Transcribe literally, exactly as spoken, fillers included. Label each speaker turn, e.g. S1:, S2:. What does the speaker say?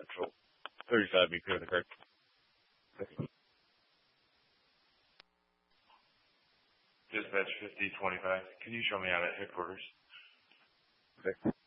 S1: Patrol. thirty-five, be clear of the card. Dispatch fifty twenty-five, can you show me out at headquarters? Okay.